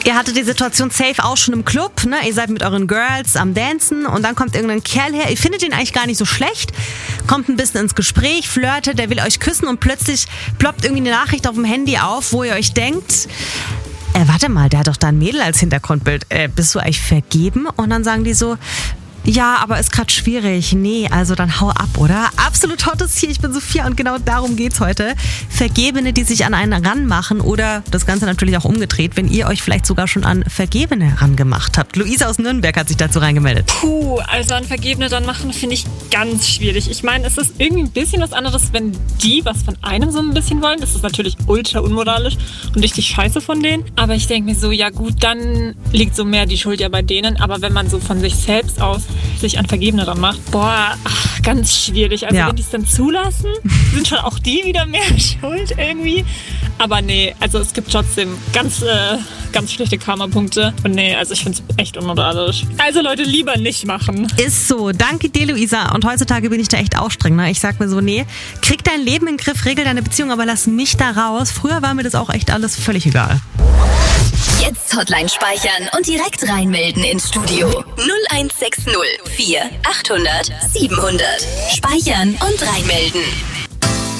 Ihr hattet die Situation safe auch schon im Club, ne? Ihr seid mit euren Girls am Dancen und dann kommt irgendein Kerl her. Ihr findet ihn eigentlich gar nicht so schlecht, kommt ein bisschen ins Gespräch, flirtet, der will euch küssen und plötzlich ploppt irgendwie eine Nachricht auf dem Handy auf, wo ihr euch denkt, warte mal, der hat doch da ein Mädel als Hintergrundbild. Bist du eigentlich vergeben? Und dann sagen die so, ja, aber ist gerade schwierig. Nee, also dann hau ab, oder? Absolut hottes hier, ich bin Sophia und genau darum geht's heute. Vergebene, die sich an einen ranmachen oder das Ganze natürlich auch umgedreht, wenn ihr euch vielleicht sogar schon an Vergebene rangemacht habt. Luisa aus Nürnberg hat sich dazu reingemeldet. Also an Vergebene dann machen finde ich ganz schwierig. Ich meine, es ist irgendwie ein bisschen was anderes, wenn die was von einem so ein bisschen wollen. Das ist natürlich ultra unmoralisch und richtig scheiße von denen. Aber ich denke mir so, ja gut, dann liegt so mehr die Schuld ja bei denen. Aber wenn man so von sich selbst aus sich an Vergebene dran macht, ganz schwierig. Also wenn die es dann zulassen, sind schon auch die wieder mehr schuld irgendwie. Aber nee, also es gibt trotzdem ganz schlechte Karma-Punkte. Und nee, also ich finde es echt unmoralisch. Also Leute, lieber nicht machen. Ist so. Danke dir, Luisa. Und heutzutage bin ich da echt auch streng. Ne? Ich sag mir so, nee, krieg dein Leben in den Griff, regel deine Beziehung, aber lass mich da raus. Früher war mir das auch echt alles völlig egal. Jetzt Hotline speichern und direkt reinmelden ins Studio. 0160 4 800 700. Speichern und reinmelden.